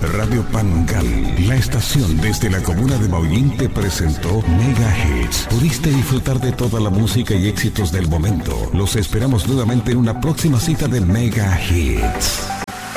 Radio Pangal, la estación desde la comuna de Maullín, te presentó Mega Hits. Pudiste disfrutar de toda la música y éxitos del momento. Los esperamos nuevamente en una próxima cita de Mega Hits.